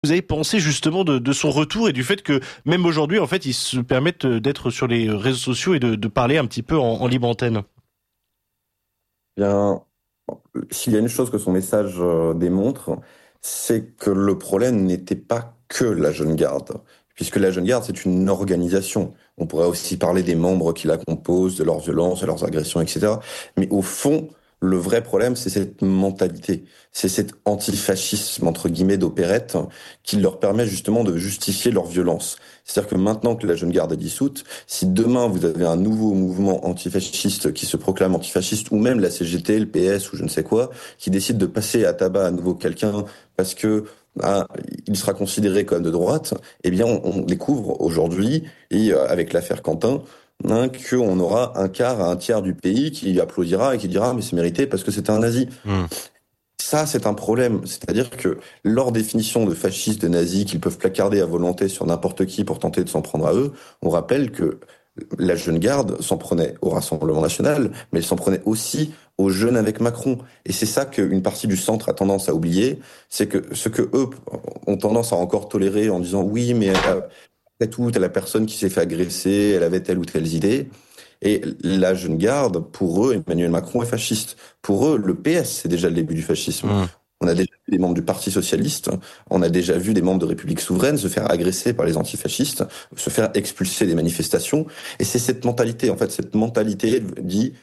Vous avez pensé justement de son retour et du fait que même aujourd'hui, en fait, ils se permettent d'être sur les réseaux sociaux et de parler un petit peu en libre antenne? Bien, s'il y a une chose que son message démontre, c'est que le problème n'était pas que la jeune garde, puisque la jeune garde, c'est une organisation. On pourrait aussi parler des membres qui la composent, de leurs violences, de leurs agressions, etc. Mais au fond, le vrai problème, c'est cette mentalité, c'est cet antifascisme, entre guillemets, d'opérette, qui leur permet justement de justifier leur violence. C'est-à-dire que maintenant que la jeune garde est dissoute, si demain vous avez un nouveau mouvement antifasciste qui se proclame antifasciste, ou même la CGT, le PS ou je ne sais quoi, qui décide de passer à tabac à nouveau quelqu'un parce que il sera considéré comme de droite, eh bien on découvre aujourd'hui, et avec l'affaire Quentin, qu'on aura un quart à un tiers du pays qui applaudira et qui dira mais c'est mérité parce que c'était un nazi. Hmm. Ça, c'est un problème. C'est-à-dire que leur définition de fascistes, de nazis, qu'ils peuvent placarder à volonté sur n'importe qui pour tenter de s'en prendre à eux, on rappelle que la jeune garde s'en prenait au Rassemblement national, mais elle s'en prenait aussi aux jeunes avec Macron. Et c'est ça qu'une partie du centre a tendance à oublier, c'est que ce que eux ont tendance à encore tolérer en disant oui, mais après tout, t'as la personne qui s'est fait agresser, elle avait telle ou telle idée. Et la jeune garde, pour eux, Emmanuel Macron est fasciste. Pour eux, le PS, c'est déjà le début du fascisme. Hmm. On a déjà vu des membres du Parti socialiste, on a déjà vu des membres de République souveraine se faire agresser par les antifascistes, se faire expulser des manifestations. Et c'est cette mentalité, en fait, cette mentalité dit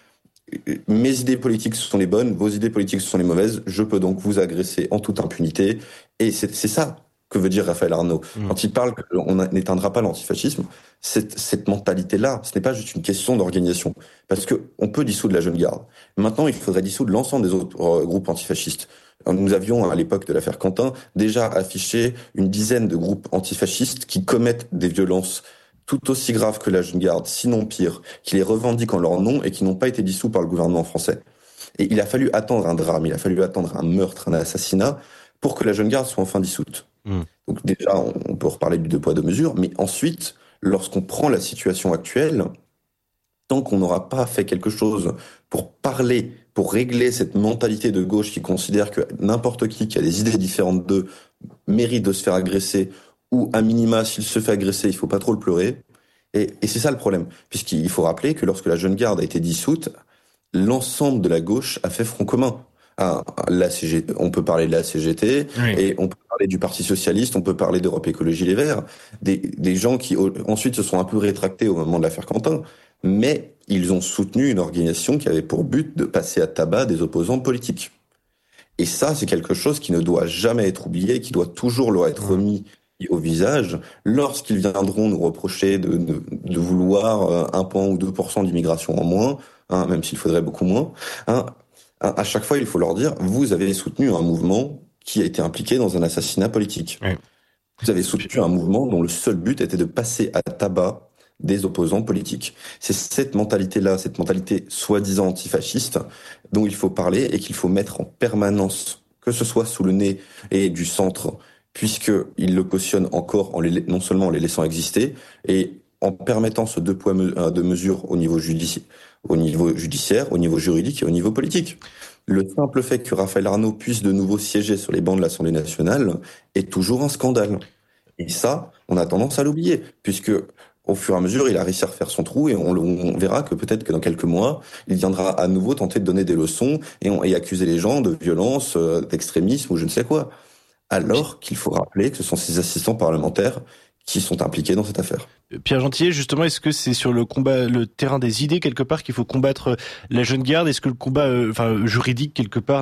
mes idées politiques sont les bonnes, vos idées politiques sont les mauvaises, je peux donc vous agresser en toute impunité. Et c'est ça que veut dire Raphaël Arnaud. Hmm. Quand il parle qu'on n'éteindra pas l'antifascisme, cette mentalité-là, ce n'est pas juste une question d'organisation. Parce que on peut dissoudre la jeune garde. Maintenant, il faudrait dissoudre l'ensemble des autres groupes antifascistes. Nous avions, à l'époque de l'affaire Quentin, déjà affiché une dizaine de groupes antifascistes qui commettent des violences tout aussi graves que la jeune garde, sinon pire, qui les revendiquent en leur nom et qui n'ont pas été dissous par le gouvernement français. Et il a fallu attendre un drame, il a fallu attendre un meurtre, un assassinat, pour que la jeune garde soit enfin dissoute. Hmm. Donc déjà, on peut reparler du deux poids, deux mesures, mais ensuite, lorsqu'on prend la situation actuelle, tant qu'on n'aura pas fait quelque chose pour parler, pour régler cette mentalité de gauche qui considère que n'importe qui a des idées différentes d'eux mérite de se faire agresser, ou à minima, s'il se fait agresser, il faut pas trop le pleurer. Et c'est ça le problème, puisqu'il faut rappeler que lorsque la jeune garde a été dissoute, l'ensemble de la gauche a fait front commun. La CGT, on peut parler de la CGT, Oui. et on peut parler du Parti Socialiste, on peut parler d'Europe Écologie Les Verts, des gens qui ensuite se sont un peu rétractés au moment de l'affaire Quentin, mais ils ont soutenu une organisation qui avait pour but de passer à tabac des opposants politiques. Et ça, c'est quelque chose qui ne doit jamais être oublié, qui doit toujours leur être Hmm. remis au visage lorsqu'ils viendront nous reprocher de vouloir 1 ou 2% d'immigration en moins, hein, même s'il faudrait beaucoup moins. Hein, à chaque fois, il faut leur dire, vous avez soutenu un mouvement qui a été impliqué dans un assassinat politique. Oui. Vous avez soutenu un mouvement dont le seul but était de passer à tabac des opposants politiques. C'est cette mentalité-là, cette mentalité soi-disant antifasciste, dont il faut parler et qu'il faut mettre en permanence, que ce soit sous le nez et du centre, puisqu'ils le cautionnent encore non seulement en les laissant exister, et en permettant ce deux poids deux mesures au niveau judiciaire, au niveau juridique et au niveau politique. Le simple fait que Raphaël Arnaud puisse de nouveau siéger sur les bancs de l'Assemblée nationale est toujours un scandale. Et ça, on a tendance à l'oublier, puisque au fur et à mesure, il a réussi à refaire son trou et on verra que peut-être que dans quelques mois, il viendra à nouveau tenter de donner des leçons et accuser les gens de violence, d'extrémisme ou je ne sais quoi. Alors qu'il faut rappeler que ce sont ses assistants parlementaires qui sont impliqués dans cette affaire. Pierre Gentillet, justement, est-ce que c'est sur le terrain des idées quelque part qu'il faut combattre la jeune garde? Est-ce que le combat, juridique quelque part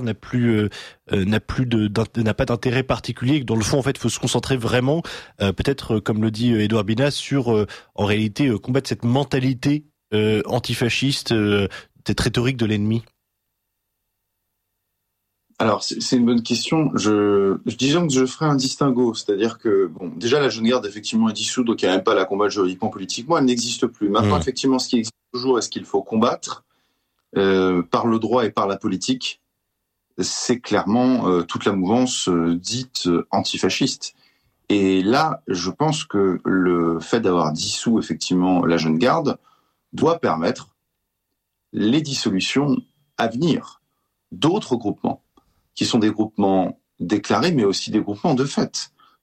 n'a pas d'intérêt particulier et que dans le fond, en fait, il faut se concentrer vraiment, peut-être, comme le dit Édouard Binas, sur en réalité combattre cette mentalité antifasciste, cette rhétorique de l'ennemi? Alors, c'est une bonne question. Disons que je ferai un distinguo, c'est-à-dire que, bon, déjà, la jeune garde, effectivement, est dissoute, donc il n'y a même pas à la combattre juridiquement, politiquement, elle n'existe plus. Maintenant, effectivement, ce qui existe toujours et ce qu'il faut combattre, par le droit et par la politique, c'est clairement toute la mouvance dite antifasciste. Et là, je pense que le fait d'avoir dissous, effectivement, la jeune garde doit permettre les dissolutions à venir d'autres groupements, qui sont des groupements déclarés, mais aussi des groupements de fait.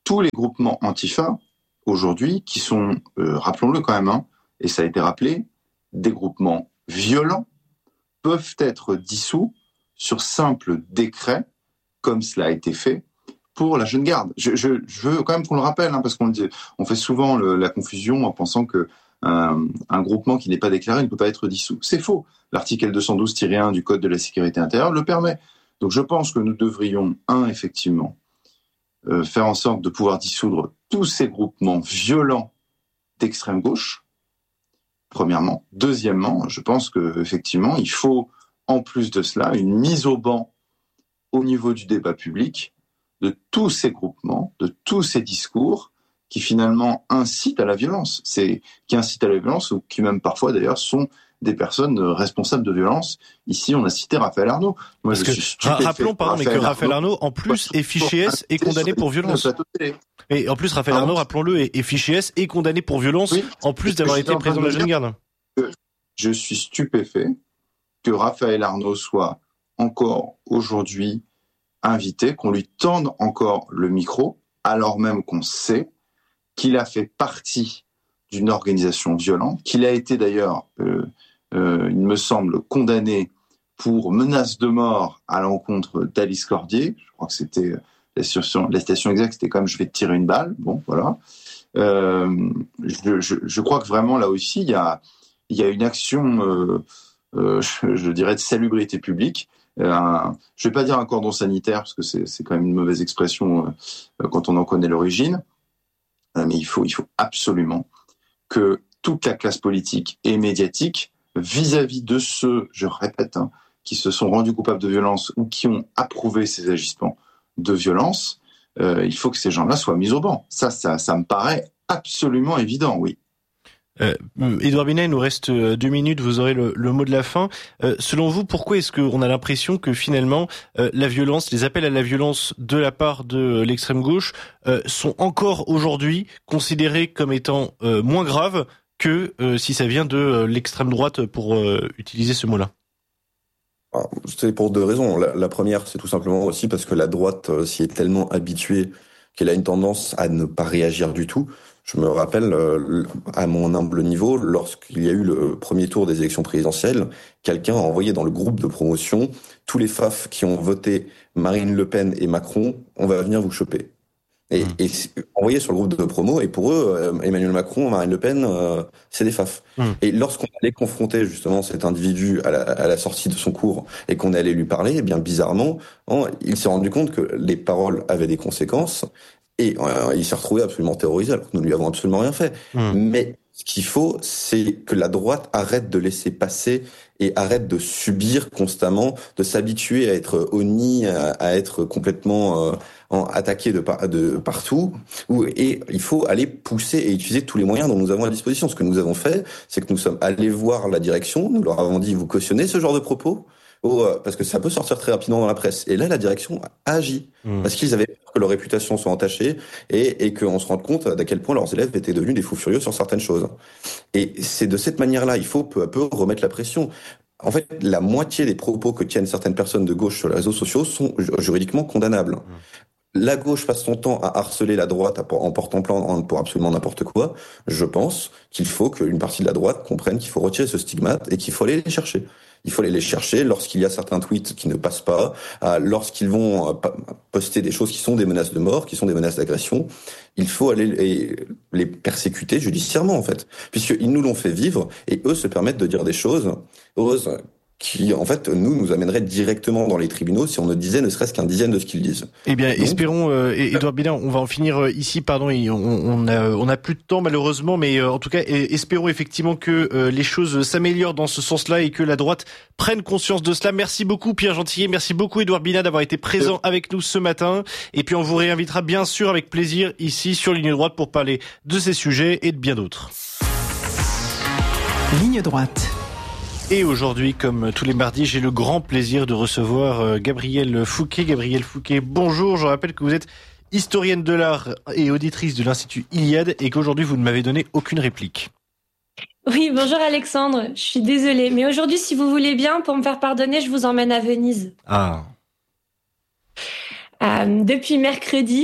tous les groupements antifa, aujourd'hui, qui sont, rappelons-le quand même, et ça a été rappelé, des groupements violents, peuvent être dissous sur simple décret, comme cela a été fait pour la jeune garde. Je veux quand même qu'on le rappelle, parce qu'on fait souvent la confusion en pensant que un groupement qui n'est pas déclaré ne peut pas être dissous. C'est faux. L'article 212-1 du Code de la sécurité intérieure le permet. Donc je pense que nous devrions, effectivement, faire en sorte de pouvoir dissoudre tous ces groupements violents d'extrême gauche, premièrement. Deuxièmement, je pense qu'effectivement, il faut, en plus de cela, une mise au ban au niveau du débat public de tous ces groupements, de tous ces discours qui finalement incitent à la violence, qui incitent à la violence ou qui même parfois d'ailleurs sont des personnes responsables de violence. Ici, on a cité Raphaël Arnaud. Moi, rappelons, mais que Raphaël Arnaud, en plus, est fiché S et condamné pour violence. Et en plus, Raphaël Arnaud, rappelons-le, est fiché S et condamné pour violence, en plus d'avoir été président de la jeune garde. Je suis stupéfait que Raphaël Arnaud soit encore aujourd'hui invité, qu'on lui tende encore le micro, alors même qu'on sait qu'il a fait partie d'une organisation violente, qu'il a été d'ailleurs, il me semble, condamné pour menace de mort à l'encontre d'Alice Cordier. Je crois que c'était la citation exacte, c'était comme je vais te tirer une balle. Bon, voilà. Je crois que vraiment là aussi, il y a une action, je dirais, de salubrité publique. Je vais pas dire un cordon sanitaire parce que c'est quand même une mauvaise expression quand on en connaît l'origine. Mais il faut absolument que toute la classe politique et médiatique, vis-à-vis de ceux, je répète, qui se sont rendus coupables de violence ou qui ont approuvé ces agissements de violence, il faut que ces gens-là soient mis au banc. Ça me paraît absolument évident, oui. Édouard Binet, il nous reste 2 minutes, vous aurez le mot de la fin. Selon vous, pourquoi est-ce qu'on a l'impression que finalement la violence, les appels à la violence de la part de l'extrême gauche sont encore aujourd'hui considérés comme étant moins graves que si ça vient de l'extrême droite, pour utiliser ce mot-là? C'est pour 2 raisons. La première, c'est tout simplement aussi parce que la droite s'y est tellement habituée qu'elle a une tendance à ne pas réagir du tout. Je me rappelle, à mon humble niveau, lorsqu'il y a eu le premier tour des élections présidentielles, quelqu'un a envoyé dans le groupe de promotion tous les faf qui ont voté Marine Le Pen et Macron, on va venir vous choper. Et envoyé sur le groupe de promo, et pour eux, Emmanuel Macron, Marine Le Pen, c'est des faf. Et lorsqu'on allait confronter justement cet individu à la sortie de son cours et qu'on allait lui parler, eh bien bizarrement, il s'est rendu compte que les paroles avaient des conséquences. Et il s'est retrouvé absolument terrorisé alors que nous ne lui avons absolument rien fait. Mais ce qu'il faut, c'est que la droite arrête de laisser passer et arrête de subir constamment, de s'habituer à être honni, à être complètement attaqué de partout. Et il faut aller pousser et utiliser tous les moyens dont nous avons à disposition. Ce que nous avons fait, c'est que nous sommes allés voir la direction, nous leur avons dit, vous cautionnez ce genre de propos ? Parce que ça peut sortir très rapidement dans la presse. Et là, la direction a agi. Parce qu'ils avaient peur que leur réputation soit entachée et qu'on se rende compte d'à quel point leurs élèves étaient devenus des fous furieux sur certaines choses. Et c'est de cette manière-là, il faut peu à peu remettre la pression. En fait, la moitié des propos que tiennent certaines personnes de gauche sur les réseaux sociaux sont juridiquement condamnables. La gauche passe son temps à harceler la droite en portant plainte pour absolument n'importe quoi. Je pense qu'il faut qu'une partie de la droite comprenne qu'il faut retirer ce stigmate et qu'il faut aller les chercher. Il faut aller les chercher lorsqu'il y a certains tweets qui ne passent pas, lorsqu'ils vont poster des choses qui sont des menaces de mort, qui sont des menaces d'agression. Il faut aller les persécuter judiciairement, en fait, puisqu'ils nous l'ont fait vivre et eux se permettent de dire des choses qui, en fait, nous amèneraient directement dans les tribunaux si on ne disait ne serait-ce qu'un dixième de ce qu'ils disent. Eh bien, espérons, Édouard Binet, on va en finir ici, pardon, on a plus de temps malheureusement, mais en tout cas, espérons effectivement que les choses s'améliorent dans ce sens-là et que la droite prenne conscience de cela. Merci beaucoup Pierre Gentillet, merci beaucoup Édouard Binet d'avoir été présent avec nous ce matin, et puis on vous réinvitera bien sûr avec plaisir ici sur Ligne Droite pour parler de ces sujets et de bien d'autres. Ligne Droite. Et aujourd'hui, comme tous les mardis, j'ai le grand plaisir de recevoir Gabrielle Fouquet. Gabrielle Fouquet, bonjour. Je rappelle que vous êtes historienne de l'art et auditrice de l'Institut Iliade et qu'aujourd'hui, vous ne m'avez donné aucune réplique. Oui, bonjour Alexandre. Je suis désolée. Mais aujourd'hui, si vous voulez bien, pour me faire pardonner, je vous emmène à Venise. Ah. Depuis mercredi,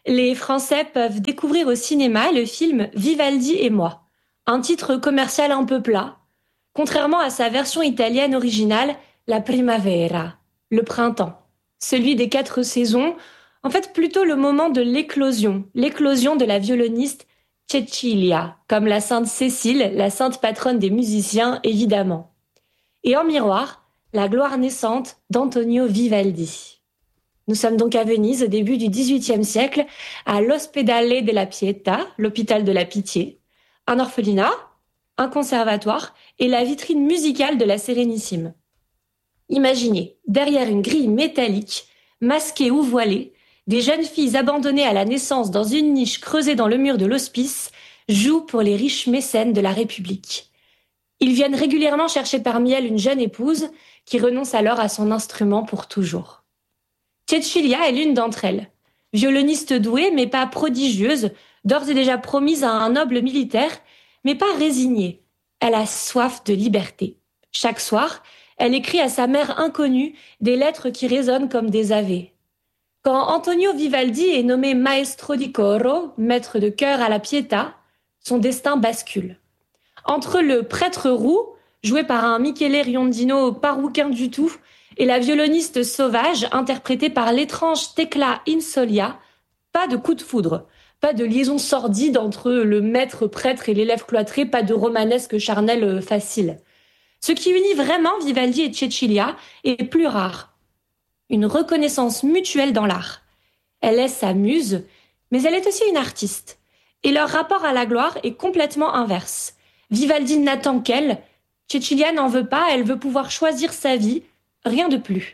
les Français peuvent découvrir au cinéma le film Vivaldi et moi, un titre commercial un peu plat, contrairement à sa version italienne originale, La Primavera, le printemps, celui des 4 saisons, en fait plutôt le moment de l'éclosion de la violoniste Cecilia, comme la sainte Cécile, la sainte patronne des musiciens évidemment. Et en miroir, la gloire naissante d'Antonio Vivaldi. Nous sommes donc à Venise au début du XVIIIe siècle, à l'Ospedale della Pietà, l'hôpital de la Pitié, un orphelinat, un conservatoire et la vitrine musicale de la Sérénissime. Imaginez, derrière une grille métallique, masquée ou voilée, des jeunes filles abandonnées à la naissance dans une niche creusée dans le mur de l'hospice jouent pour les riches mécènes de la République. Ils viennent régulièrement chercher parmi elles une jeune épouse qui renonce alors à son instrument pour toujours. Cecilia est l'une d'entre elles. Violoniste douée mais pas prodigieuse, d'ores et déjà promise à un noble militaire, mais pas résignée. Elle a soif de liberté. Chaque soir, elle écrit à sa mère inconnue des lettres qui résonnent comme des ave. Quand Antonio Vivaldi est nommé maestro di coro, maître de chœur à la Pietà, son destin bascule. Entre le prêtre roux, joué par un Michele Riondino pas rouquin du tout, et la violoniste sauvage, interprétée par l'étrange Tecla Insolia, pas de coup de foudre, pas de liaison sordide entre le maître prêtre et l'élève cloîtré, pas de romanesque charnel facile. Ce qui unit vraiment Vivaldi et Cecilia est plus rare. Une reconnaissance mutuelle dans l'art. Elle est sa muse, mais elle est aussi une artiste. Et leur rapport à la gloire est complètement inverse. Vivaldi n'attend qu'elle, Cecilia n'en veut pas, elle veut pouvoir choisir sa vie, rien de plus.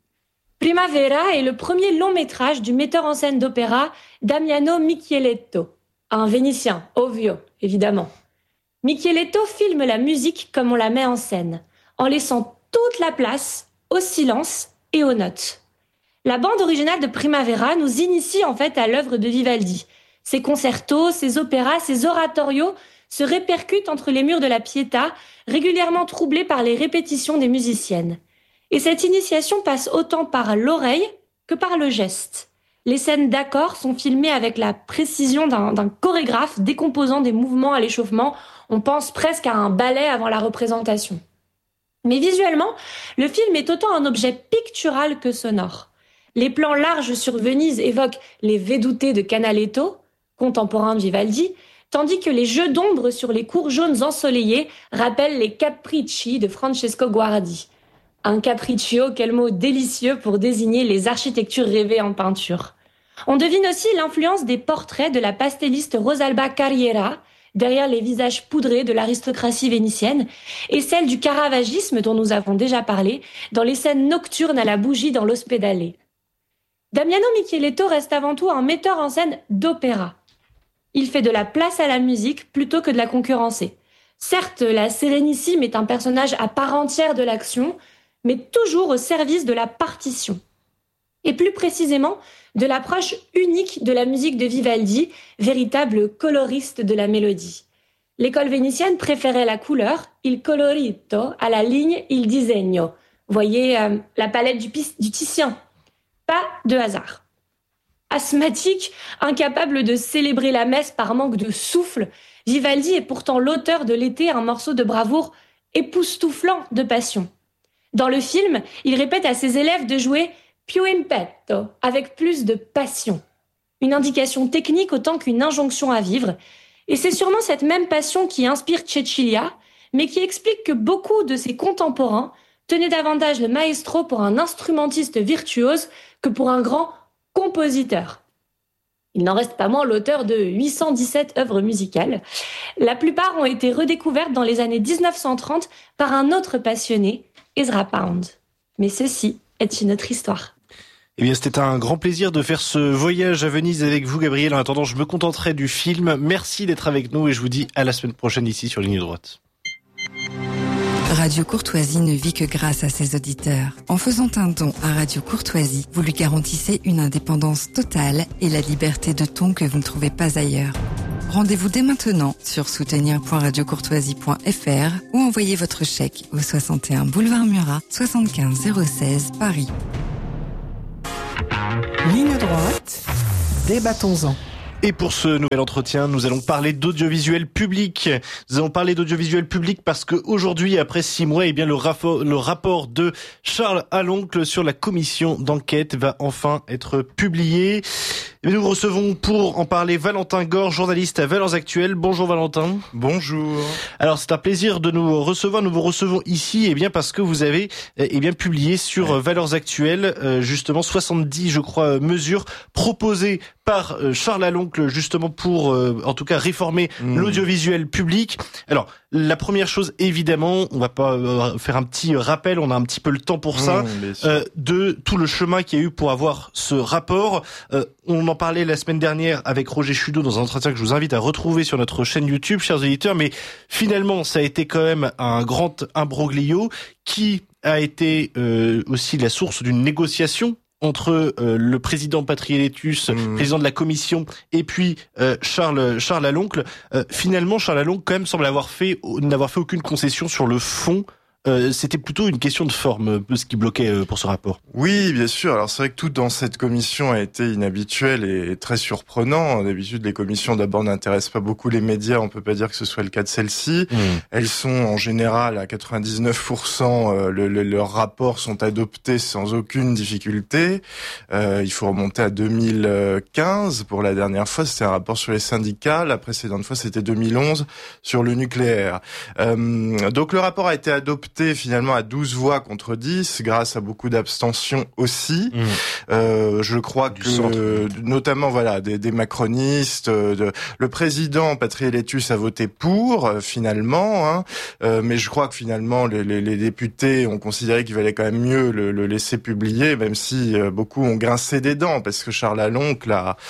Primavera est le premier long métrage du metteur en scène d'opéra Damiano Micheletto, un Vénitien, ovvio, évidemment. Micheletto filme la musique comme on la met en scène, en laissant toute la place au silence et aux notes. La bande originale de Primavera nous initie en fait à l'œuvre de Vivaldi. Ses concertos, ses opéras, ses oratorios se répercutent entre les murs de la Pietà, régulièrement troublés par les répétitions des musiciennes. Et cette initiation passe autant par l'oreille que par le geste. Les scènes d'accords sont filmées avec la précision d'un chorégraphe décomposant des mouvements à l'échauffement. On pense presque à un ballet avant la représentation. Mais visuellement, le film est autant un objet pictural que sonore. Les plans larges sur Venise évoquent les Vedute de Canaletto, contemporain de Vivaldi, tandis que les jeux d'ombre sur les cours jaunes ensoleillées rappellent les Capricci de Francesco Guardi. Un capriccio, quel mot délicieux pour désigner les architectures rêvées en peinture. On devine aussi l'influence des portraits de la pastelliste Rosalba Carriera, derrière les visages poudrés de l'aristocratie vénitienne, et celle du caravagisme dont nous avons déjà parlé, dans les scènes nocturnes à la bougie dans l'Ospedale. Damiano Micheletto reste avant tout un metteur en scène d'opéra. Il fait de la place à la musique plutôt que de la concurrencer. Certes, la Sérénissime est un personnage à part entière de l'action, mais toujours au service de la partition. Et plus précisément, de l'approche unique de la musique de Vivaldi, véritable coloriste de la mélodie. L'école vénitienne préférait la couleur, il colorito, à la ligne, il disegno. Voyez la palette du Titien. Pas de hasard. Asthmatique, incapable de célébrer la messe par manque de souffle, Vivaldi est pourtant l'auteur de l'été, un morceau de bravoure époustouflant de passion. Dans le film, il répète à ses élèves de jouer più impetto, avec plus de passion. Une indication technique autant qu'une injonction à vivre. Et c'est sûrement cette même passion qui inspire Cecilia, mais qui explique que beaucoup de ses contemporains tenaient davantage le maestro pour un instrumentiste virtuose que pour un grand compositeur. Il n'en reste pas moins l'auteur de 817 œuvres musicales. La plupart ont été redécouvertes dans les années 1930 par un autre passionné, Ezra Pound. Mais ceci est une autre histoire. Eh bien, c'était un grand plaisir de faire ce voyage à Venise avec vous, Gabriel. En attendant, je me contenterai du film. Merci d'être avec nous et je vous dis à la semaine prochaine ici sur Ligne Droite. Radio Courtoisie ne vit que grâce à ses auditeurs. En faisant un don à Radio Courtoisie, vous lui garantissez une indépendance totale et la liberté de ton que vous ne trouvez pas ailleurs. Rendez-vous dès maintenant sur soutenir.radiocourtoisie.fr ou envoyez votre chèque au 61 boulevard Murat, 75 016 Paris. Ligne droite. Débattons-en. Et pour ce nouvel entretien, nous allons parler d'audiovisuel public. Nous allons parler d'audiovisuel public parce que aujourd'hui, après 6 mois, eh bien le rapport de Charles Aloncle sur la commission d'enquête va enfin être publié. Et nous recevons pour en parler Valentin Gore, journaliste à Valeurs Actuelles. Bonjour Valentin. Bonjour. Alors c'est un plaisir de nous recevoir. Nous vous recevons ici, eh bien parce que vous avez publié sur Valeurs Actuelles justement 70, je crois, mesures proposées par Charles Aloncle justement pour en tout cas réformer l'audiovisuel public. Alors la première chose, évidemment, on va pas faire un petit rappel, on a un petit peu le temps pour ça, de tout le chemin qu'il y a eu pour avoir ce rapport. On en parlait la semaine dernière avec Roger Chudot dans un entretien que je vous invite à retrouver sur notre chaîne YouTube, chers auditeurs, mais finalement ça a été quand même un grand imbroglio qui a été aussi la source d'une négociation entre le président Patriélétus, président de la commission, et puis Charles Aloncle. Finalement, Charles Aloncle quand même semble n'avoir fait aucune concession sur le fond. C'était plutôt une question de forme, ce qui bloquait pour ce rapport. Oui, bien sûr. Alors c'est vrai que tout dans cette commission a été inhabituel et très surprenant. D'habitude, les commissions d'abord n'intéressent pas beaucoup les médias. On peut pas dire que ce soit le cas de celle-ci. Elles sont en général à 99%. Leurs rapports sont adoptés sans aucune difficulté. Il faut remonter à 2015 pour la dernière fois. C'était un rapport sur les syndicats. La précédente fois, c'était 2011 sur le nucléaire. Donc le rapport a été adopté finalement à 12 voix contre 10, grâce à beaucoup d'abstentions aussi. Je crois que, notamment, voilà, des macronistes, le président Patriélétus a voté pour, finalement, mais je crois que finalement, les députés ont considéré qu'il valait quand même mieux le laisser publier, même si beaucoup ont grincé des dents, parce que Charles Aloncle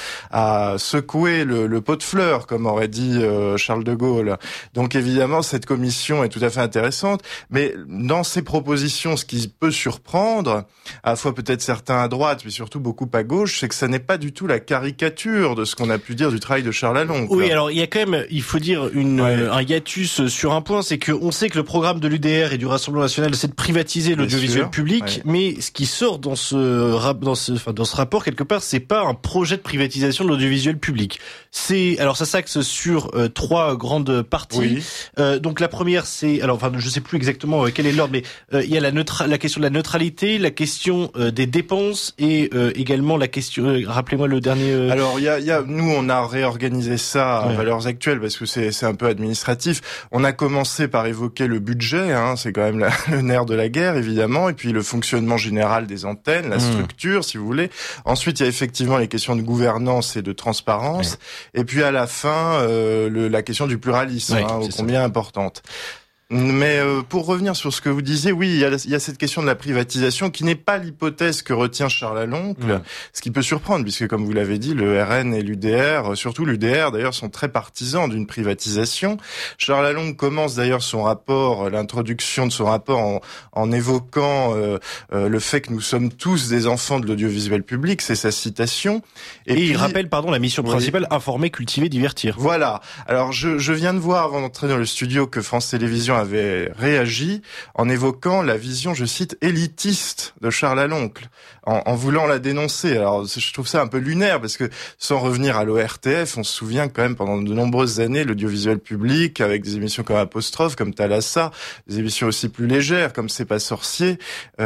a secoué le pot de fleurs, comme aurait dit Charles de Gaulle. Donc évidemment, cette commission est tout à fait intéressante, mais dans ces propositions, ce qui peut surprendre, à la fois peut-être certains à droite, mais surtout beaucoup à gauche, c'est que ça n'est pas du tout la caricature de ce qu'on a pu dire du travail de Charles Aloncle. Oui, alors il y a quand même, il faut dire un hiatus sur un point, c'est qu'on sait que le programme de l'UDR et du Rassemblement national, c'est de privatiser l'audiovisuel public, mais ce qui sort dans ce rapport quelque part, c'est pas un projet de privatisation de l'audiovisuel public. Alors ça s'axe sur 3 grandes parties. Donc la première, c'est, je sais plus exactement quel est l'ordre, mais il y a la question de la neutralité, la question des dépenses et également la question. Rappelez-moi le dernier. Alors nous on a réorganisé ça à Valeurs Actuelles parce que c'est un peu administratif. On a commencé par évoquer le budget, c'est quand même le nerf de la guerre évidemment, et puis le fonctionnement général des antennes, la structure si vous voulez. Ensuite il y a effectivement les questions de gouvernance et de transparence, et puis à la fin la question du pluralisme, ô combien importante. Mais pour revenir sur ce que vous disiez, oui, il y a cette question de la privatisation qui n'est pas l'hypothèse que retient Charles Aloncle, ce qui peut surprendre, puisque comme vous l'avez dit, le RN et l'UDR, surtout l'UDR d'ailleurs, sont très partisans d'une privatisation. Charles Aloncle commence d'ailleurs son rapport, l'introduction de son rapport en évoquant le fait que nous sommes tous des enfants de l'audiovisuel public, c'est sa citation. Et puis, il rappelle, la mission principale, informer, cultiver, divertir. Voilà. Alors je viens de voir avant d'entrer dans le studio que France Télévisions avait réagi en évoquant la vision, je cite, élitiste de Charles Aloncle, en voulant la dénoncer. Alors, je trouve ça un peu lunaire, parce que, sans revenir à l'ORTF, on se souvient quand même, pendant de nombreuses années, l'audiovisuel public, avec des émissions comme Apostrophe, comme Thalassa, des émissions aussi plus légères, comme C'est pas sorcier,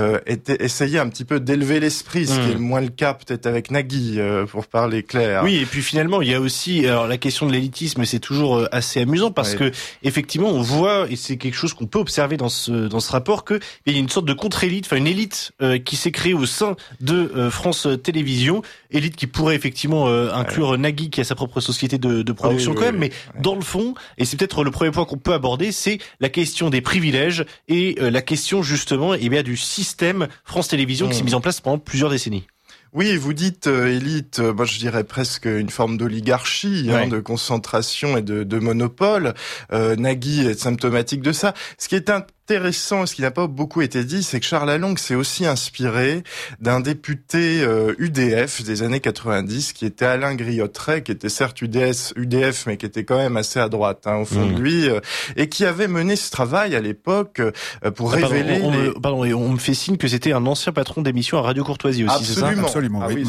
essayait un petit peu d'élever l'esprit, ce qui est moins le cas peut-être avec Nagui, pour parler clair. Oui, et puis finalement, il y a aussi, la question de l'élitisme, c'est toujours assez amusant, parce que, effectivement, on voit, et c'est quelque chose qu'on peut observer dans ce rapport, que il y a une sorte de contre-élite, une élite qui s'est créée au sein de France Télévisions, élite qui pourrait effectivement inclure Nagui qui a sa propre société de production mais dans le fond, et c'est peut-être le premier point qu'on peut aborder, c'est la question des privilèges et la question justement du système France Télévisions qui s'est mis en place pendant plusieurs décennies. Oui, vous dites élite, moi je dirais presque une forme d'oligarchie, de concentration et de monopole. Nagui est symptomatique de ça. Ce qui est intéressant, ce qui n'a pas beaucoup été dit, c'est que Charles Lalonde s'est aussi inspiré d'un député UDF des années 90, qui était Alain Griottret, qui était certes UDF, mais qui était quand même assez à droite, au fond de lui, et qui avait mené ce travail à l'époque pour révéler... On me fait signe que c'était un ancien patron d'émission à Radio Courtoisie aussi, c'est ça ? Absolument, oui.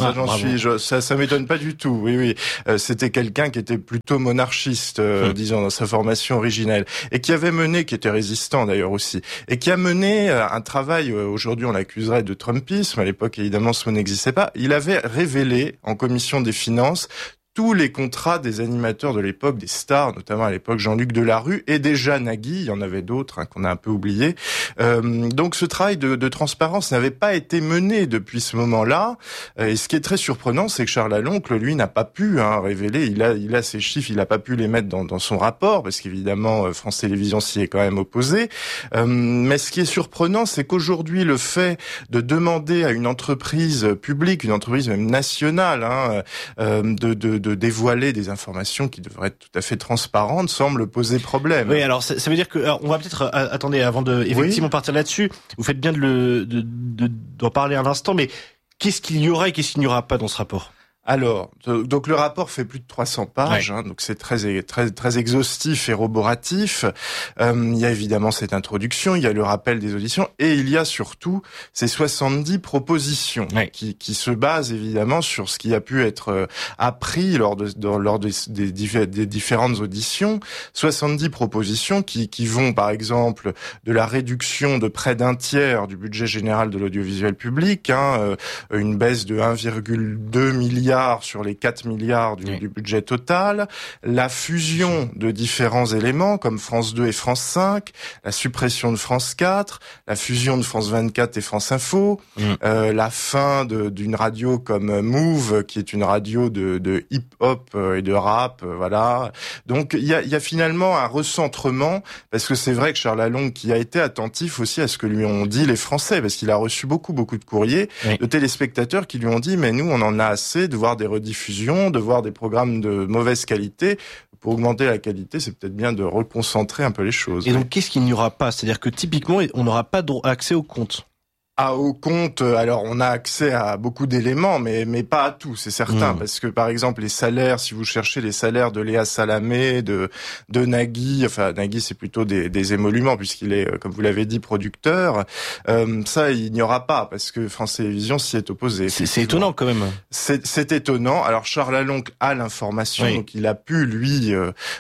Ça m'étonne pas du tout, oui. C'était quelqu'un qui était plutôt monarchiste, disons, dans sa formation originelle, et qui était résistant d'ailleurs aussi, et qui a mené un travail, aujourd'hui on l'accuserait de trumpisme, à l'époque évidemment ce mot n'existait pas, il avait révélé en commission des finances tous les contrats des animateurs de l'époque, des stars, notamment à l'époque Jean-Luc Delarue et déjà Nagui, il y en avait d'autres qu'on a un peu oubliés. Donc ce travail de transparence n'avait pas été mené depuis ce moment-là. Et ce qui est très surprenant, c'est que Charles Lalonde, lui, n'a pas pu révéler. Il a ces chiffres, il n'a pas pu les mettre dans son rapport, parce qu'évidemment France Télévisions s'y est quand même opposé. Mais ce qui est surprenant, c'est qu'aujourd'hui, le fait de demander à une entreprise publique, une entreprise même nationale, de dévoiler des informations qui devraient être tout à fait transparentes semble poser problème. Oui, alors ça veut dire que on va peut-être attendez avant de effectivement partir là-dessus. Vous faites bien d'en parler un instant, mais qu'est-ce qu'il y aura et qu'est-ce qu'il n'y aura pas dans ce rapport ? Alors, donc le rapport fait plus de 300 pages, donc c'est très exhaustif et roboratif. Il y a évidemment cette introduction, il y a le rappel des auditions, et il y a surtout ces 70 propositions qui se basent évidemment sur ce qui a pu être appris lors des différentes auditions. 70 propositions qui vont par exemple de la réduction de près d'un tiers du budget général de l'audiovisuel public, une baisse de 1,2 milliard sur les 4 milliards du budget total, la fusion de différents éléments comme France 2 et France 5, la suppression de France 4, la fusion de France 24 et France Info, la fin d'une radio comme Move, qui est une radio de hip-hop et de rap, voilà. Donc il y a finalement un recentrement, parce que c'est vrai que Charles Lalonde, qui a été attentif aussi à ce que lui ont dit les Français, parce qu'il a reçu beaucoup de courriers de téléspectateurs qui lui ont dit mais nous on en a assez de voir des rediffusions, de voir des programmes de mauvaise qualité. Pour augmenter la qualité, c'est peut-être bien de reconcentrer un peu les choses. Et donc, qu'est-ce qu'il n'y aura pas ? C'est-à-dire que typiquement, on n'aura pas accès au compte. Au compte, alors on a accès à beaucoup d'éléments, mais pas à tout, c'est certain, parce que par exemple les salaires, si vous cherchez les salaires de Léa Salamé, de Nagui, enfin Nagui c'est plutôt des émoluments puisqu'il est, comme vous l'avez dit, producteur, ça il n'y aura pas parce que France Télévisions s'y est opposé. C'est étonnant quand même. C'est étonnant. Alors Charles Lalonde a l'information, donc il a pu lui,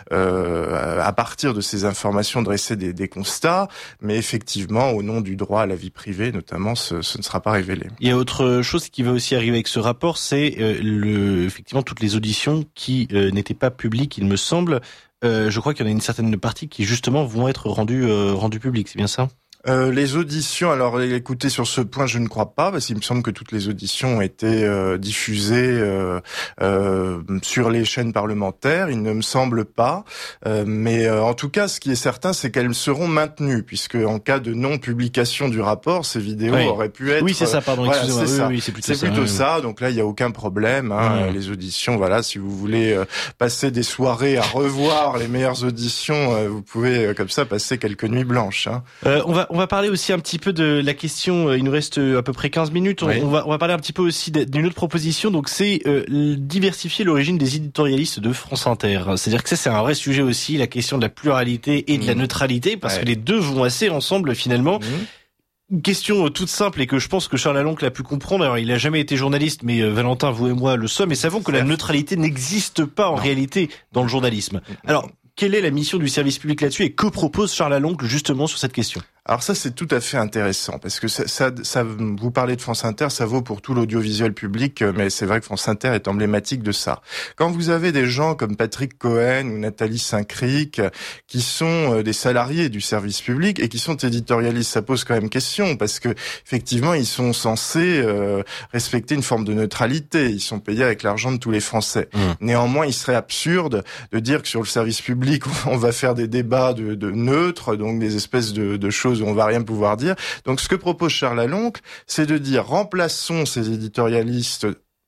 à partir de ces informations, dresser des constats, mais effectivement au nom du droit à la vie privée notamment, ce ne sera pas révélé. Il y a autre chose qui va aussi arriver avec ce rapport, c'est effectivement toutes les auditions qui n'étaient pas publiques, il me semble. Je crois qu'il y en a une certaine partie qui justement vont être rendues publiques, c'est bien ça ? Les auditions, alors écoutez, sur ce point je ne crois pas, parce qu'il me semble que toutes les auditions ont été diffusées sur les chaînes parlementaires, il ne me semble pas, mais en tout cas ce qui est certain c'est qu'elles seront maintenues, puisque en cas de non-publication du rapport, ces vidéos auraient pu être... Oui c'est ça, pardon, voilà, excusez-moi, c'est plutôt ça, donc là il n'y a aucun problème, les auditions, voilà, si vous voulez passer des soirées à revoir les meilleures auditions, vous pouvez comme ça passer quelques nuits blanches. On va parler aussi un petit peu de la question, il nous reste à peu près 15 minutes, on va parler un petit peu aussi d'une autre proposition, donc c'est diversifier l'origine des éditorialistes de France Inter. C'est-à-dire que ça c'est un vrai sujet aussi, la question de la pluralité et de la neutralité, parce que les deux vont assez ensemble finalement. Une question toute simple et que je pense que Charles Lalonde l'a pu comprendre. Alors, il a jamais été journaliste, mais Valentin, vous et moi le sommes et savons que la neutralité n'existe pas en réalité dans le journalisme. Alors, quelle est la mission du service public là-dessus et que propose Charles Lalonde justement sur cette question ? Alors ça, c'est tout à fait intéressant, parce que ça, vous parlez de France Inter, ça vaut pour tout l'audiovisuel public, mais c'est vrai que France Inter est emblématique de ça. Quand vous avez des gens comme Patrick Cohen ou Nathalie Saint-Cric, qui sont des salariés du service public et qui sont éditorialistes, ça pose quand même question, parce que effectivement, ils sont censés respecter une forme de neutralité, ils sont payés avec l'argent de tous les Français. Néanmoins, il serait absurde de dire que sur le service public, on va faire des débats de neutres, donc des espèces de choses où on va rien pouvoir dire. Donc ce que propose Charles Lalonde, c'est de dire remplaçons ces éditorialistes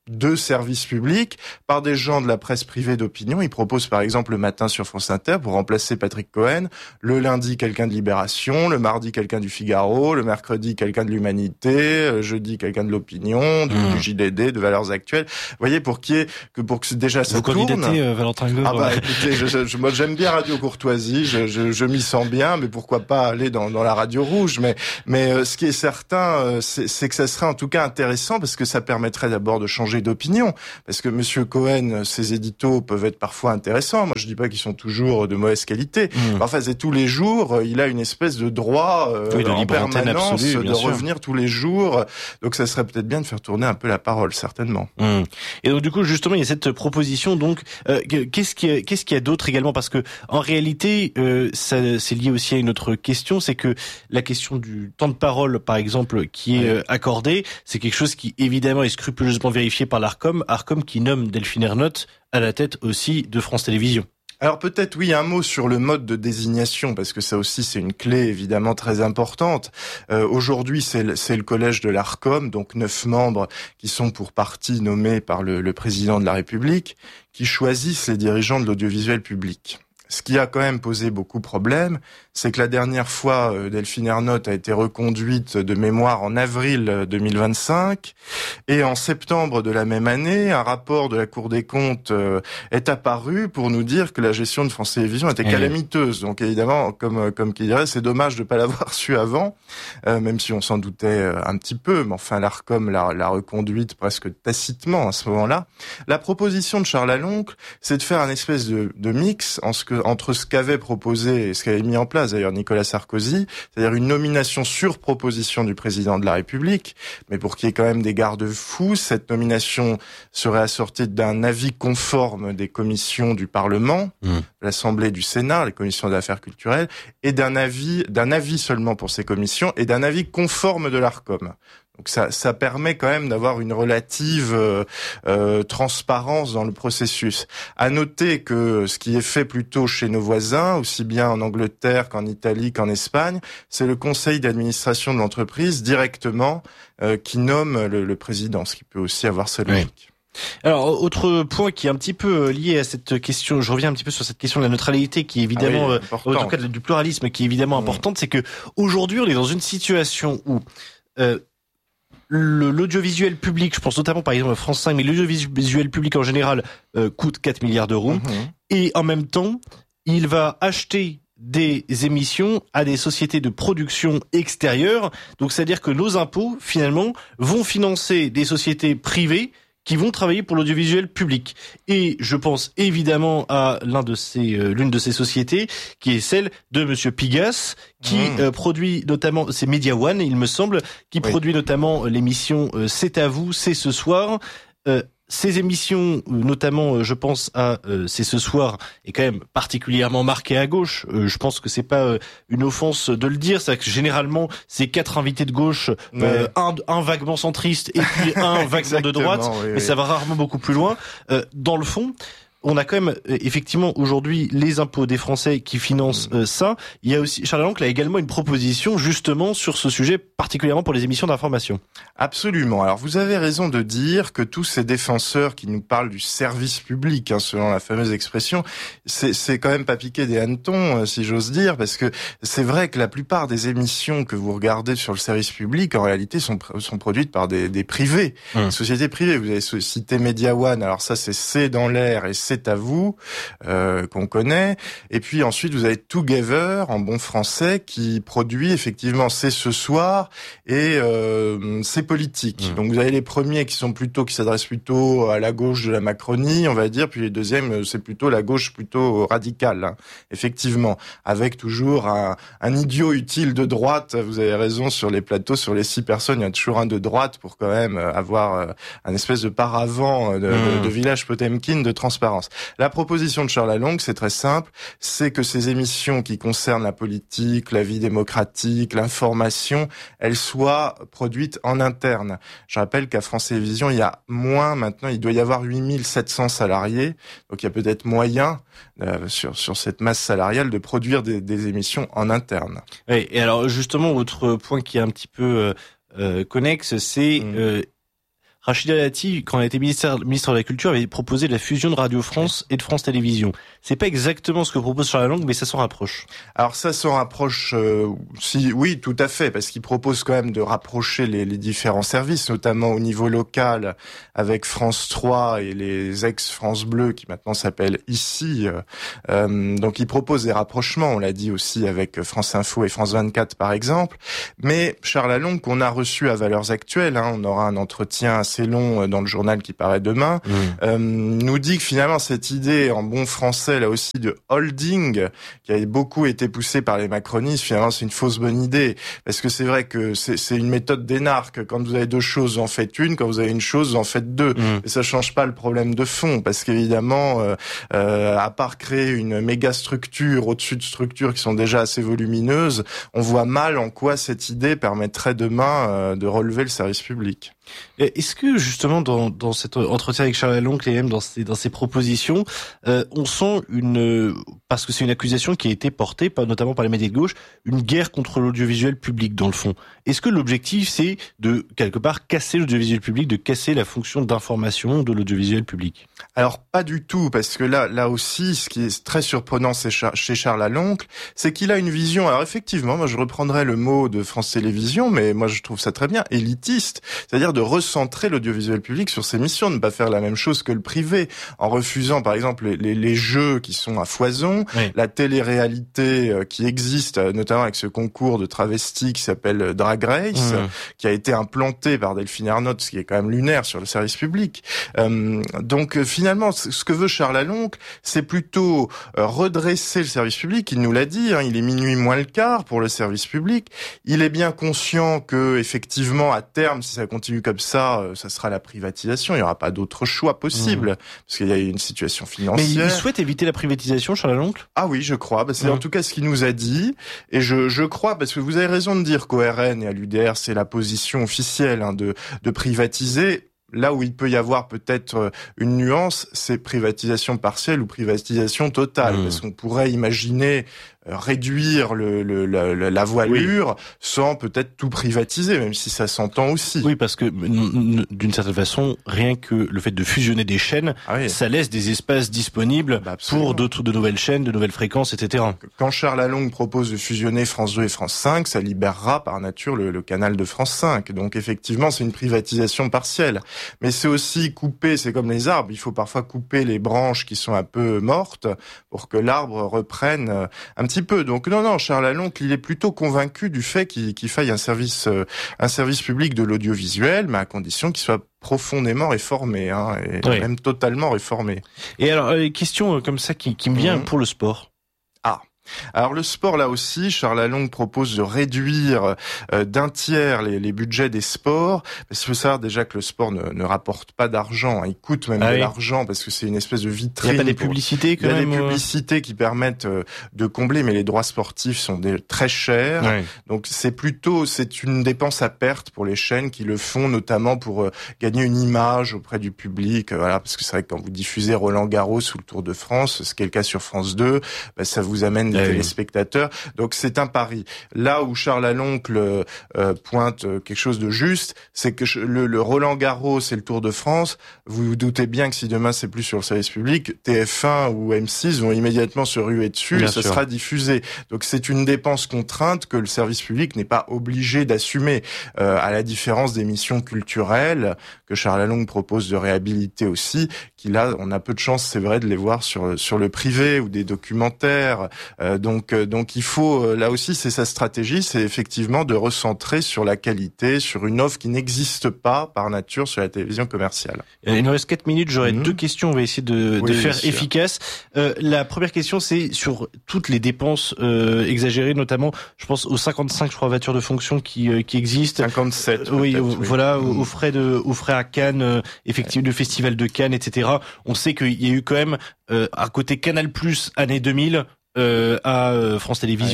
de services publics par des gens de la presse privée d'opinion. Ils proposent par exemple le matin sur France Inter pour remplacer Patrick Cohen, le lundi quelqu'un de Libération, le mardi quelqu'un du Figaro, le mercredi quelqu'un de l'Humanité, jeudi quelqu'un de l'Opinion, du JDD, de Valeurs Actuelles. Vous voyez, pour que déjà ça tourne. Vous candidatez, Valentin Gaud? Ah bah écoutez, moi j'aime bien Radio Courtoisie, je m'y sens bien, mais pourquoi pas aller dans la Radio Rouge. Mais ce qui est certain, c'est que ça serait en tout cas intéressant parce que ça permettrait d'abord de changer d'opinion. Parce que Monsieur Cohen, ses éditos peuvent être parfois intéressants. Moi je dis pas qu'ils sont toujours de mauvaise qualité. Enfin, c'est tous les jours, il a une espèce de droit de en permanence absolue, de revenir tous les jours. Donc ça serait peut-être bien de faire tourner un peu la parole, certainement. Et donc du coup justement il y a cette proposition. Donc qu'est-ce qu'il y a d'autre également, parce que en réalité ça c'est lié aussi à une autre question, c'est que la question du temps de parole par exemple qui est accordé, c'est quelque chose qui évidemment est scrupuleusement vérifié par l'Arcom qui nomme Delphine Ernotte à la tête aussi de France Télévisions. Alors peut-être oui, un mot sur le mode de désignation, parce que ça aussi c'est une clé évidemment très importante. Aujourd'hui c'est le collège de l'Arcom, donc 9 membres qui sont pour partie nommés par le président de la République, qui choisissent les dirigeants de l'audiovisuel public. Ce qui a quand même posé beaucoup de problèmes, c'est que la dernière fois, Delphine Ernotte a été reconduite de mémoire en avril 2025, et en septembre de la même année, un rapport de la Cour des comptes est apparu pour nous dire que la gestion de France Télévisions était calamiteuse. Donc évidemment, comme qui dirait, c'est dommage de pas l'avoir su avant, même si on s'en doutait un petit peu, mais enfin l'Arcom l'a reconduite presque tacitement à ce moment-là. La proposition de Charles Laloncle, c'est de faire un espèce de mix entre ce qu'avait proposé et ce qu'avait mis en place d'ailleurs Nicolas Sarkozy, c'est-à-dire une nomination sur proposition du président de la République, mais pour qu'il y ait quand même des garde-fous, cette nomination serait assortie d'un avis conforme des commissions du Parlement, l'Assemblée, du Sénat, les commissions d'affaires culturelles, et d'un avis seulement pour ces commissions, et d'un avis conforme de l'Arcom. Donc ça permet quand même d'avoir une relative transparence dans le processus. À noter que ce qui est fait plutôt chez nos voisins, aussi bien en Angleterre qu'en Italie qu'en Espagne, c'est le conseil d'administration de l'entreprise directement qui nomme le président, ce qui peut aussi avoir sa logique. Alors, autre point qui est un petit peu lié à cette question, je reviens un petit peu sur cette question de la neutralité qui est évidemment, en tout cas du pluralisme qui est évidemment importante, c'est que aujourd'hui on est dans une situation où l'audiovisuel public, je pense notamment par exemple à France 5, mais l'audiovisuel public en général coûte 4 milliards d'euros. Et en même temps, il va acheter des émissions à des sociétés de production extérieures. Donc c'est-à-dire que nos impôts, finalement, vont financer des sociétés privées qui vont travailler pour l'audiovisuel public. Et je pense évidemment à l'une de ces sociétés, qui est celle de Monsieur Pigasse, qui produit notamment, c'est Media One, il me semble, qui produit notamment l'émission C'est à vous, c'est ce soir. Ces émissions, notamment, je pense à C'est ce soir, est quand même particulièrement marquée à gauche. Je pense que c'est pas une offense de le dire, c'est que généralement c'est 4 invités de gauche, un vaguement centriste et puis un vaguement de droite, mais ça va rarement beaucoup plus loin. Dans le fond, on a quand même effectivement aujourd'hui les impôts des Français qui financent ça. Il y a aussi Charles Laloncle a également une proposition justement sur ce sujet, particulièrement pour les émissions d'information. Absolument. Alors vous avez raison de dire que tous ces défenseurs qui nous parlent du service public, selon la fameuse expression, c'est quand même pas piquer des hannetons, si j'ose dire, parce que c'est vrai que la plupart des émissions que vous regardez sur le service public, en réalité, sont produites par des privés, des sociétés privées. Vous avez cité Media One. Alors ça, c'est dans l'air et c'est à vous, qu'on connaît. Et puis ensuite, vous avez Together, en bon français, qui produit effectivement C'est ce soir et C'est politique. Donc vous avez les premiers qui s'adressent plutôt à la gauche de la Macronie, on va dire, puis les deuxièmes, c'est plutôt la gauche plutôt radicale, effectivement, avec toujours un idiot utile de droite. Vous avez raison, sur les plateaux, sur les 6 personnes, il y a toujours un de droite pour quand même avoir un espèce de paravent de village Potemkin de transparence. La proposition de Charles Laloncle, c'est très simple, c'est que ces émissions qui concernent la politique, la vie démocratique, l'information, elles soient produites en interne. Je rappelle qu'à France Télévisions, il y a maintenant, il doit y avoir 8700 salariés, donc il y a peut-être moyen, sur cette masse salariale, de produire des émissions en interne. Oui, et alors justement, autre point qui est un petit peu connexe, c'est... Rachida Dati, quand elle était ministre de la Culture, avait proposé la fusion de Radio France et de France Télévisions. C'est pas exactement ce que propose Charles Lalonde, mais ça s'en rapproche. Alors ça s'en rapproche, oui, tout à fait, parce qu'il propose quand même de rapprocher les différents services, notamment au niveau local, avec France 3 et les ex-France Bleu, qui maintenant s'appellent Ici. Donc il propose des rapprochements, on l'a dit aussi avec France Info et France 24 par exemple. Mais Charles Lalonde, qu'on a reçu à Valeurs Actuelles, on aura un entretien assez long dans le journal qui paraît demain, nous dit que finalement cette idée en bon français là aussi de holding, qui a beaucoup été poussée par les macronistes, finalement c'est une fausse bonne idée, parce que c'est vrai que c'est une méthode d'énarque. Quand vous avez deux choses, vous en faites une, quand vous avez une chose, vous en faites deux. Et ça change pas le problème de fond, parce qu'évidemment, à part créer une méga structure au-dessus de structures qui sont déjà assez volumineuses, on voit mal en quoi cette idée permettrait demain de relever le service public. Est-ce que justement dans cet entretien avec Charles Lalonde et même dans ses propositions, on sent parce que c'est une accusation qui a été portée notamment par les médias de gauche, une guerre contre l'audiovisuel public dans le fond. Est-ce que l'objectif c'est de quelque part casser l'audiovisuel public, de casser la fonction d'information de l'audiovisuel public? Alors pas du tout, parce que là aussi, ce qui est très surprenant chez Charles Lalonde, c'est qu'il a une vision. Alors effectivement, moi je reprendrais le mot de France Télévisions, mais moi je trouve ça très bien, élitiste, c'est-à-dire de recentrer l'audiovisuel public sur ses missions, ne pas faire la même chose que le privé, en refusant par exemple les jeux qui sont à foison, la télé-réalité qui existe, notamment avec ce concours de travestis qui s'appelle Drag Race, qui a été implanté par Delphine Ernotte, ce qui est quand même lunaire sur le service public. Donc finalement, ce que veut Charles Lalonde, c'est plutôt redresser le service public. Il nous l'a dit, il est minuit moins le quart pour le service public. Il est bien conscient que effectivement, à terme, si ça continue comme ça sera la privatisation. Il n'y aura pas d'autre choix possible, parce qu'il y a une situation financière. Mais il souhaite éviter la privatisation, Charles Lalonde ? Ah oui, je crois. C'est en tout cas ce qu'il nous a dit. Et je crois, parce que vous avez raison de dire qu'au RN et à l'UDR, c'est la position officielle de privatiser. Là où il peut y avoir peut-être une nuance, c'est privatisation partielle ou privatisation totale. Parce qu'on pourrait imaginer réduire la voilure sans peut-être tout privatiser, même si ça s'entend aussi. Oui, parce que d'une certaine façon, rien que le fait de fusionner des chaînes, ça laisse des espaces disponibles pour de nouvelles chaînes, de nouvelles fréquences, etc. Quand Charles Lalonde propose de fusionner France 2 et France 5, ça libérera par nature le canal de France 5. Donc effectivement, c'est une privatisation partielle. Mais c'est aussi couper, c'est comme les arbres, il faut parfois couper les branches qui sont un peu mortes pour que l'arbre reprenne un petit peu. Donc non, Charles Lalonde, il est plutôt convaincu du fait qu'il faille un service public de l'audiovisuel, mais à condition qu'il soit profondément réformé, et même totalement réformé. Et alors, question comme ça qui me vient pour le sport. Alors le sport, là aussi, Charles Lalonde propose de réduire d'un tiers les budgets des sports. Parce qu'il faut savoir déjà que le sport ne rapporte pas d'argent. Il coûte même de l'argent parce que c'est une espèce de vitrine. Il n'y a pas des publicités quand même. Il y a des publicités qui permettent de combler, mais les droits sportifs sont très chers. Donc c'est une dépense à perte pour les chaînes qui le font, notamment pour gagner une image auprès du public. Parce que c'est vrai que quand vous diffusez Roland Garros ou le Tour de France, ce qui est le cas sur France 2, ça vous amène des téléspectateurs. Donc c'est un pari. Là où Charles Lalonde pointe quelque chose de juste, c'est que le Roland Garros et le Tour de France, vous vous doutez bien que si demain c'est plus sur le service public, TF1 ou M6 vont immédiatement se ruer dessus et ça sera diffusé. Donc c'est une dépense contrainte que le service public n'est pas obligé d'assumer, à la différence des missions culturelles que Charles Lalonde propose de réhabiliter aussi, qui là, on a peu de chance, c'est vrai, de les voir sur le privé ou des documentaires. Donc il faut, là aussi, c'est sa stratégie, c'est effectivement de recentrer sur la qualité, sur une offre qui n'existe pas par nature sur la télévision commerciale. Il nous reste 4 minutes, j'aurais 2 questions, on va essayer de faire efficace. La première question, c'est sur toutes les dépenses exagérées, notamment, je pense aux 55, je crois, voitures de fonction qui existent. 57. Voilà, aux frais à Cannes, effectivement, le festival de Cannes, etc. On sait qu'il y a eu quand même, à côté Canal+, année 2000, à France Télévisions.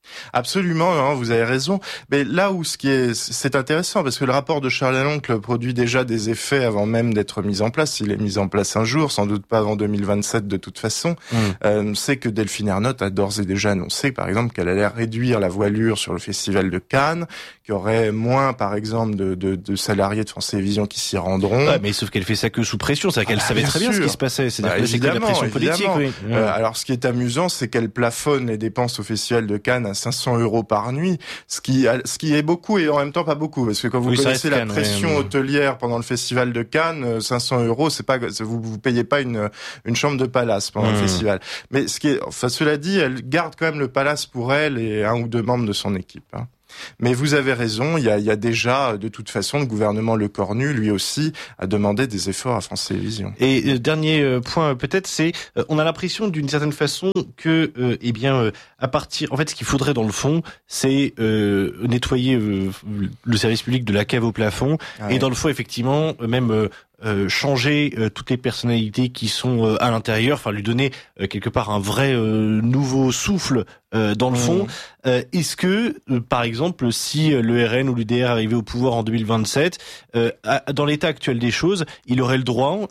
Absolument, hein, vous avez raison. Mais là où c'est intéressant, parce que le rapport de Charles Laloncle produit déjà des effets avant même d'être mis en place. Il est mis en place un jour, sans doute pas avant 2027 de toute façon. C'est que Delphine Ernotte a d'ores et déjà annoncé, par exemple, qu'elle allait réduire la voilure sur le festival de Cannes, qu'il y aurait moins, par exemple, de salariés de France Télévisions qui s'y rendront. Ouais, mais sauf qu'elle fait ça que sous pression, c'est-à-dire qu'elle savait très bien ce qui se passait. C'est-à-dire que c'est que la pression politique. Oui. Alors, ce qui est amusant, c'est qu'elle plafonne les dépenses au festival de Cannes à 500 € par nuit, ce qui est beaucoup et en même temps pas beaucoup, parce que quand vous connaissez la pression hôtelière pendant le festival de Cannes, 500 €, c'est pas, vous payez pas une chambre de palace pendant le festival. Mais cela dit, elle garde quand même le palace pour elle et un ou deux membres de son équipe, hein. Mais vous avez raison, il y a déjà, de toute façon, le gouvernement Lecornu, lui aussi, a demandé des efforts à France Télévisions. Et dernier point, peut-être, c'est, on a l'impression, d'une certaine façon, que, à partir, en fait, ce qu'il faudrait dans le fond, c'est nettoyer le service public de la cave au plafond, et dans le fond, effectivement, même changer toutes les personnalités qui sont à l'intérieur, enfin lui donner quelque part un vrai nouveau souffle dans le fond. Est-ce que, par exemple, si le RN ou l'UDR arrivait au pouvoir en 2027, dans l'état actuel des choses, il aurait le droit,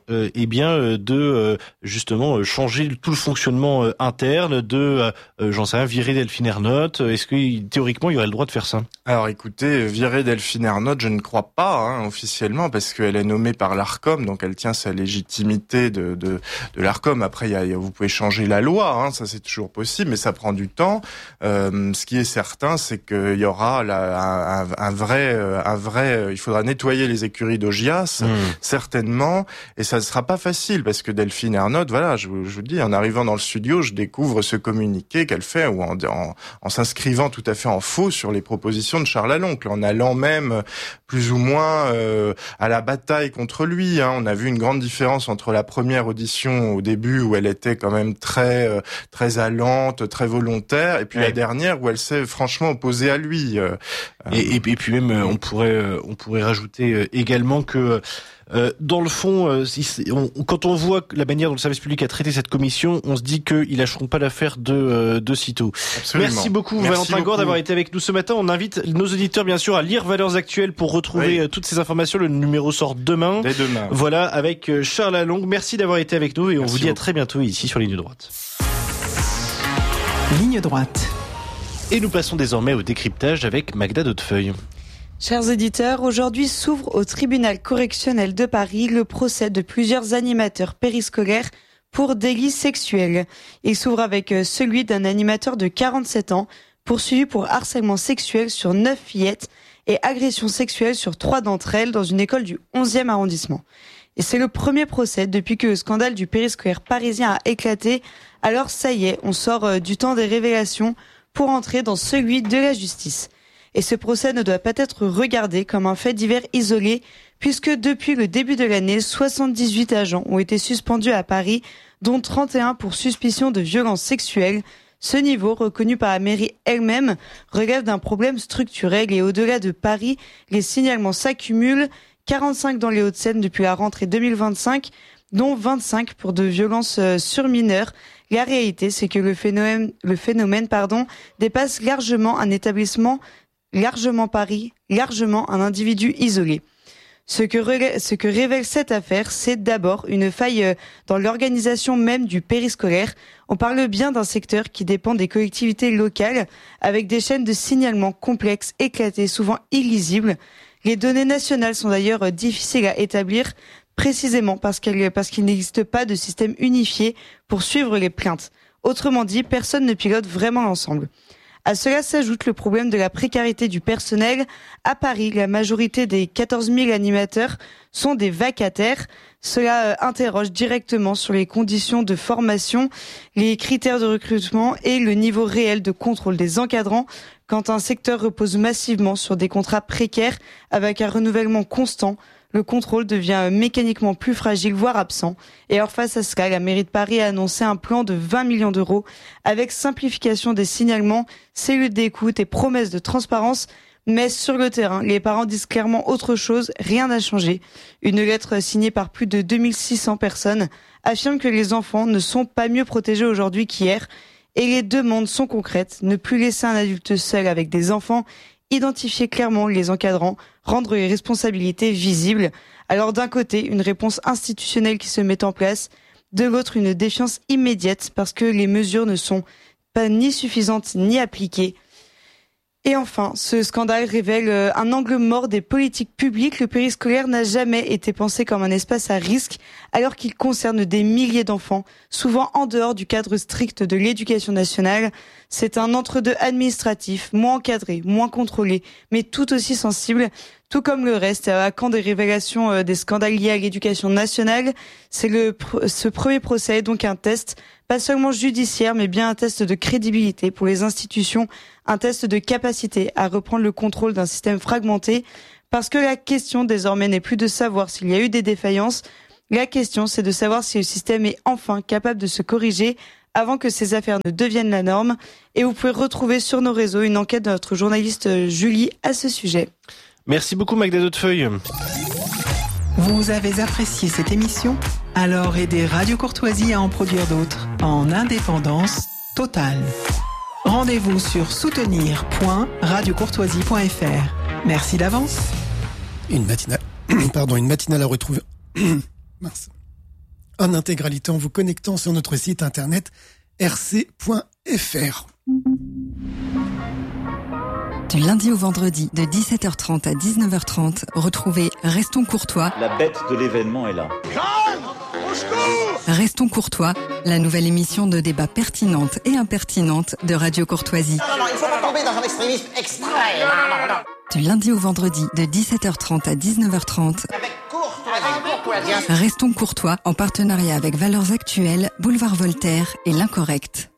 de justement changer tout le fonctionnement interne, j'en sais rien, virer Delphine Ernotte. Est-ce que théoriquement il y aurait le droit de faire ça? Alors, écoutez, virer Delphine Ernotte, je ne crois pas, hein, officiellement, parce qu'elle est nommée par l'Arcom, donc elle tient sa légitimité de l'Arcom. Après, vous pouvez changer la loi, hein, ça c'est toujours possible, mais ça prend du temps. Ce qui est certain, c'est qu'il y aura un vrai, il faudra nettoyer les écuries d'Augias, certainement, et ça ne sera pas facile, parce que Delphine Ernotte, voilà, je vous dis, en arrivant dans le studio, je découvre ce communiqué qu'elle fait, ou en s'inscrivant tout à fait en faux sur les propositions de Charles Laloncle, en allant même plus ou moins à la bataille contre lui, hein. On a vu une grande différence entre la première audition au début, où elle était quand même très allante, très volontaire, et puis la dernière où elle s'est franchement opposée à lui. Et puis même on pourrait rajouter également que dans le fond, quand on voit la manière dont le service public a traité cette commission, on se dit qu'ils lâcheront pas l'affaire de sitôt. Absolument. Merci beaucoup, Valentin Gaure, d'avoir été avec nous ce matin. On invite nos auditeurs, bien sûr, à lire Valeurs Actuelles pour retrouver toutes ces informations. Le numéro sort demain. Dès demain. Voilà, avec Charles Laloncle. Merci d'avoir été avec nous et on vous dit à très bientôt ici sur Ligne Droite. Ligne Droite. Et nous passons désormais au décryptage avec Magda Hautefeuille. Chers auditeurs, aujourd'hui s'ouvre au tribunal correctionnel de Paris le procès de plusieurs animateurs périscolaires pour délits sexuels. Il s'ouvre avec celui d'un animateur de 47 ans poursuivi pour harcèlement sexuel sur 9 fillettes et agression sexuelle sur 3 d'entre elles dans une école du 11e arrondissement. Et c'est le premier procès depuis que le scandale du périscolaire parisien a éclaté. Alors ça y est, on sort du temps des révélations pour entrer dans celui de la justice. Et ce procès ne doit pas être regardé comme un fait divers isolé, puisque depuis le début de l'année, 78 agents ont été suspendus à Paris, dont 31 pour suspicion de violences sexuelles. Ce niveau, reconnu par la mairie elle-même, relève d'un problème structurel et au-delà de Paris, les signalements s'accumulent, 45 dans les Hauts-de-Seine depuis la rentrée 2025, dont 25 pour de violences sur mineurs. La réalité, c'est que le phénomène, dépasse largement un établissement, largement Paris, largement un individu isolé. Ce que révèle cette affaire, c'est d'abord une faille dans l'organisation même du périscolaire. On parle bien d'un secteur qui dépend des collectivités locales, avec des chaînes de signalement complexes, éclatées, souvent illisibles. Les données nationales sont d'ailleurs difficiles à établir, précisément parce qu'il n'existe pas de système unifié pour suivre les plaintes. Autrement dit, personne ne pilote vraiment l'ensemble. À cela s'ajoute le problème de la précarité du personnel. À Paris, la majorité des 14 000 animateurs sont des vacataires. Cela interroge directement sur les conditions de formation, les critères de recrutement et le niveau réel de contrôle des encadrants quand un secteur repose massivement sur des contrats précaires avec un renouvellement constant. Le contrôle devient mécaniquement plus fragile, voire absent. Et alors face à cela, la mairie de Paris a annoncé un plan de 20 millions d'euros avec simplification des signalements, cellules d'écoute et promesses de transparence. Mais sur le terrain, les parents disent clairement autre chose, rien n'a changé. Une lettre signée par plus de 2600 personnes affirme que les enfants ne sont pas mieux protégés aujourd'hui qu'hier Et les demandes sont concrètes. Ne plus laisser un adulte seul avec des enfants, identifier clairement les encadrants, rendre les responsabilités visibles. Alors d'un côté, une réponse institutionnelle qui se met en place, de l'autre, une défiance immédiate parce que les mesures ne sont pas ni suffisantes ni appliquées. Et enfin, ce scandale révèle un angle mort des politiques publiques. Le périscolaire n'a jamais été pensé comme un espace à risque, alors qu'il concerne des milliers d'enfants, souvent en dehors du cadre strict de l'éducation nationale. C'est un entre-deux administratif, moins encadré, moins contrôlé, mais tout aussi sensible, tout comme le reste. À quand des révélations des scandales liés à l'éducation nationale? C'est ce premier procès, donc un test, pas seulement judiciaire, mais bien un test de crédibilité pour les institutions, un test de capacité à reprendre le contrôle d'un système fragmenté, parce que la question désormais n'est plus de savoir s'il y a eu des défaillances, la question c'est de savoir si le système est enfin capable de se corriger avant que ces affaires ne deviennent la norme. Et vous pouvez retrouver sur nos réseaux une enquête de notre journaliste Julie à ce sujet. Merci beaucoup Magda Hautefeuille. Vous avez apprécié cette émission? Alors aidez Radio Courtoisie à en produire d'autres en indépendance totale. Rendez-vous sur soutenir.radiocourtoisie.fr. Merci d'avance. Une matinale à retrouver en intégralité en vous connectant sur notre site internet rc.fr. Du lundi au vendredi, de 17h30 à 19h30, retrouvez Restons Courtois. La bête de l'événement est là. Restons Courtois, la nouvelle émission de débat pertinente et impertinente de Radio Courtoisie. Non, il faut pas tomber dans un extrémisme extrême. Non. Du lundi au vendredi, de 17h30 à 19h30. Avec Courtoisie. Restons Courtois, en partenariat avec Valeurs Actuelles, Boulevard Voltaire et L'Incorrect.